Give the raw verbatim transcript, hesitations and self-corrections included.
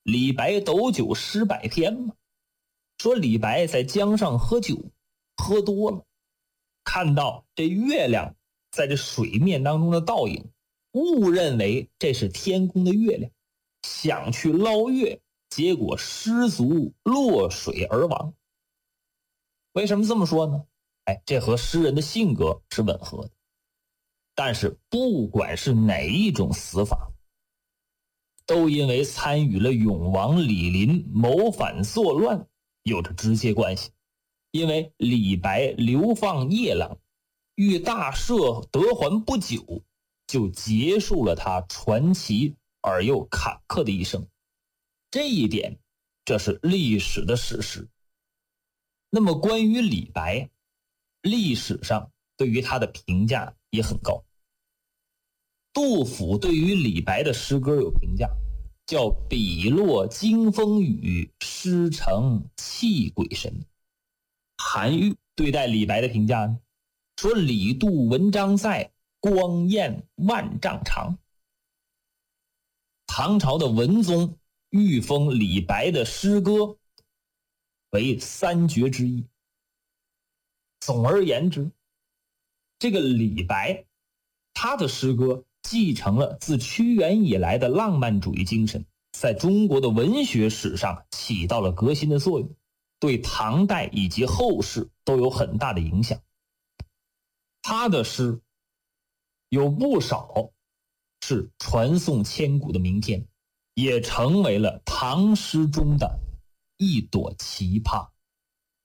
李白斗酒诗百篇嘛，说李白在江上喝酒，喝多了，看到这月亮在这水面当中的倒影，误认为这是天空的月亮，想去捞月，结果失足落水而亡。为什么这么说呢？哎，这和诗人的性格是吻合的。但是不管是哪一种死法，都因为参与了永王李璘谋反作乱有着直接关系。因为李白流放夜郎，遇大赦得还不久，就结束了他传奇而又坎坷的一生。这一点，这是历史的史实。那么关于李白，历史上对于他的评价也很高。杜甫对于李白的诗歌有评价，叫笔落惊风雨，诗成泣鬼神。韩愈对待李白的评价呢，说李杜文章在，光焰万丈长。唐朝的文宗御封李白的诗歌为三绝之一。总而言之，这个李白他的诗歌继承了自屈原以来的浪漫主义精神，在中国的文学史上起到了革新的作用，对唐代以及后世都有很大的影响。他的诗有不少是传颂千古的名篇，也成为了唐诗中的一朵奇葩。